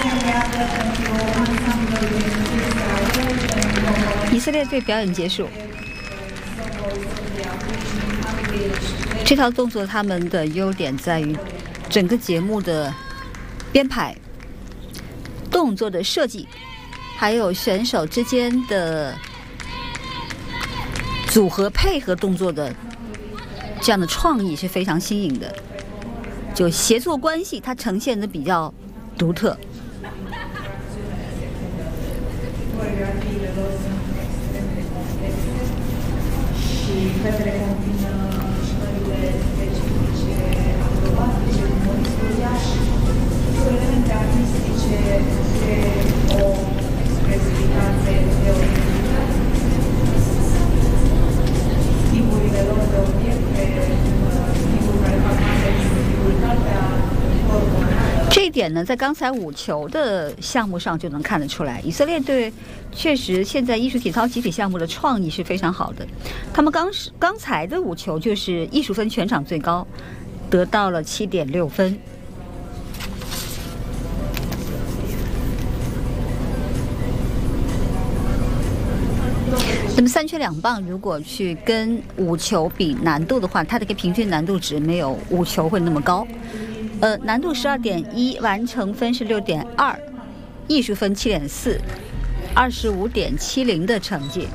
以色列队表演结束。这套动作他们的优点在于整个节目的编排、动作的设计，还有选手之间的组合配合动作的这样的创意是非常新颖的，就协作关系它呈现的比较独特。这一点呢，在刚才舞球的项目上就能看得出来，以色列队确实现在艺术体操集体项目的创意是非常好的。他们刚才的舞球就是艺术分全场最高，得到了7.6分。那么3圈2棒如果去跟舞球比难度的话，它的一个平均难度值没有舞球会那么高。难度12.1，完成分是6.2，艺术分7.4。25.70的成绩。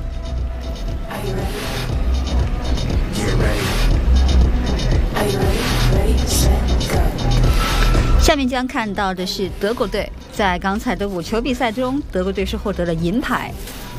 下面将看到的是德国队，在刚才的舞球比赛中，德国队是获得了银牌。